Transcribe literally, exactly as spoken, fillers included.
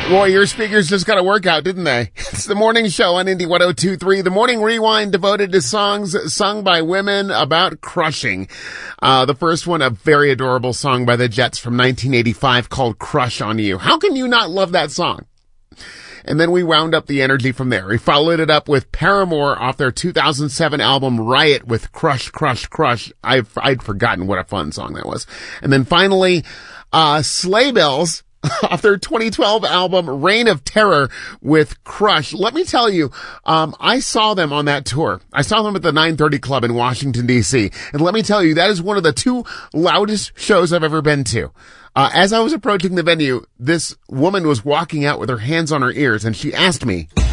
Boy, your speakers just got a workout, didn't they? It's the morning show on Indie one oh two point three. The Morning Rewind devoted to songs sung by women about crushing. Uh, the first one, a very adorable song by the Jets from nineteen eighty-five called Crush on You. How can you not love that song? And then we wound up the energy from there. We followed it up with Paramore off their two thousand seven album Riot with Crush, Crush, Crush. I've, I'd forgotten what a fun song that was. And then finally, uh, Sleigh Bells off their twenty twelve album Reign of Terror with Crush. Let me tell you, um, I saw them on that tour. I saw them at the nine thirty Club in Washington, D C. And let me tell you, that is one of the two loudest shows I've ever been to. Uh, as I was approaching the venue, this woman was walking out with her hands on her ears, and she asked me,